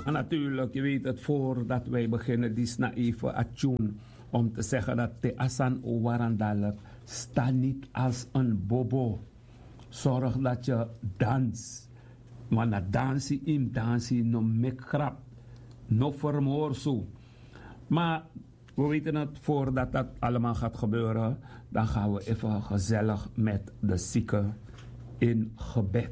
En natuurlijk, je weet het, voordat wij beginnen, die sna even attune om te zeggen dat te asan o warandalek, sta niet als een bobo. Zorg dat je dans. Want na dansie no mek grap, no vermoorso. Maar we weten het, voordat dat allemaal gaat gebeuren, dan gaan we even gezellig met de zieken in gebed.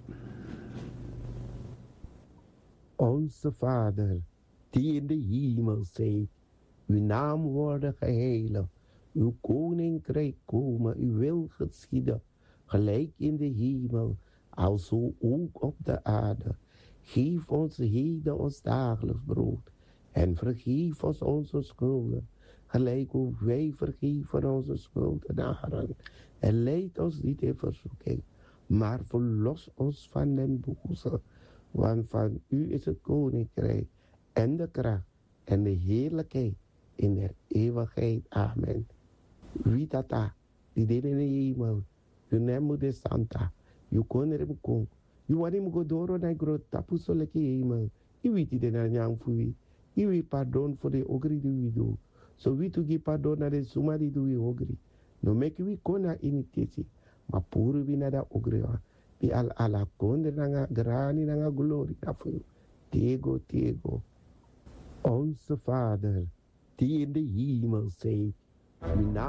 Onze Vader, die in de hemel zijt, uw naam worden geheiligd, uw koninkrijk komen, uw wil geschieden, gelijk in de hemel, alzo ook op de aarde. Geef ons heden ons dagelijks brood en vergeef ons onze schulden, gelijk ook wij vergeven onze schuldenaren. En leid ons niet in verzoeking, maar verlos ons van den boze. Want van u is het koninkrijk en de kracht en de heerlijkheid in de eeuwigheid. Amen. Wie tata, die deed in de hemel, je nemo de santa, je kon er hem kon. Je wadim godoro na groot tapu soleke hemel. Je weet die na nyang fui. Je weet pardon voor de ogri die we doen. So we to give pardon na de suma die we ogri. No make we kona initisi, maar puru we na da ogri wa. Di al ala konde nanga grani nanga glory afu. Tego. Onze Vader, die in de hemel zijt, uw naam